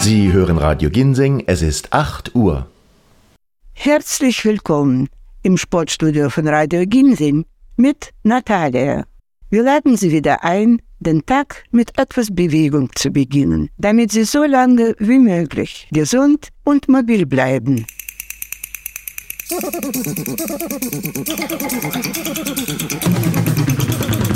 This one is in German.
Sie hören Radio Ginseng, es ist 8 Uhr. Herzlich willkommen im Sportstudio von Radio Ginseng mit Natalia. Wir laden Sie wieder ein, den Tag mit etwas Bewegung zu beginnen, damit Sie so lange wie möglich gesund und mobil bleiben.